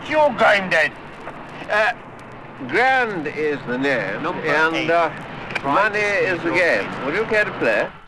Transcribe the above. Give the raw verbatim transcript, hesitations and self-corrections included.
What's your game then? Uh, Grand is the name, Number and eight. uh, Right. money is the game. Would you care to play?